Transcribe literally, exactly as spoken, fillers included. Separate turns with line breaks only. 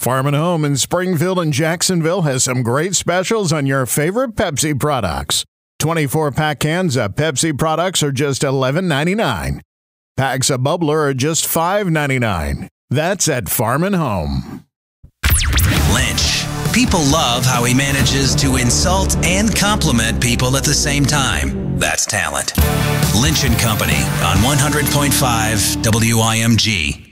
Farm and Home in Springfield and Jacksonville has some great specials on your favorite Pepsi products. twenty-four pack cans of Pepsi products are just eleven ninety-nine. Packs of Bubbler are just five ninety-nine. That's at Farm and Home.
Lynch. People love how he manages to insult and compliment people at the same time. That's talent. Lynch and Company on one hundred point five W I M G.